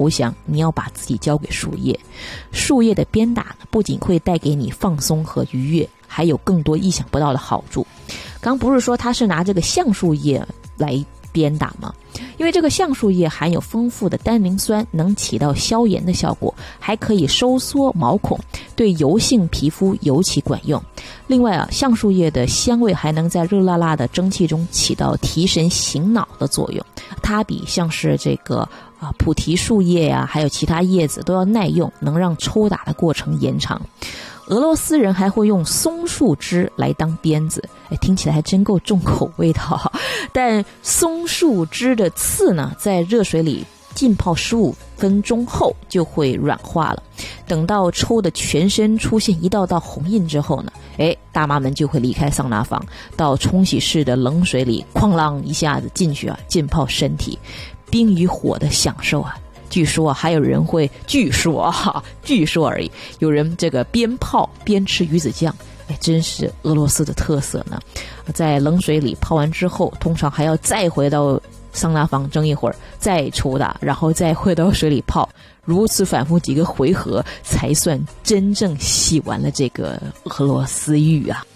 投降，你要把自己交给树叶。树叶的鞭打呢，不仅会带给你放松和愉悦，还有更多意想不到的好处。刚不是说他是拿这个橡树叶来鞭打吗？因为这个橡树叶含有丰富的单宁酸，能起到消炎的效果，还可以收缩毛孔，对油性皮肤尤其管用。另外啊，橡树叶的香味还能在热辣辣的蒸汽中起到提神醒脑的作用。它比像是这个菩提树叶啊，还有其他叶子都要耐用，能让抽打的过程延长。俄罗斯人还会用松树枝来当鞭子，听起来还真够重口味的哈。但松树枝的刺呢，在热水里浸泡15分钟后就会软化了。等到抽的全身出现一道道红印之后呢，大妈们就会离开桑拿房，到冲洗室的冷水里哐啷一下子进去浸泡身体，冰与火的享受据说还有人会，据说而已，有人这个边泡边吃鱼子酱，真是俄罗斯的特色呢。在冷水里泡完之后，通常还要再回到桑拿房蒸一会儿，再抽打，然后再回到水里泡，如此反复几个回合，才算真正洗完了这个俄罗斯浴啊。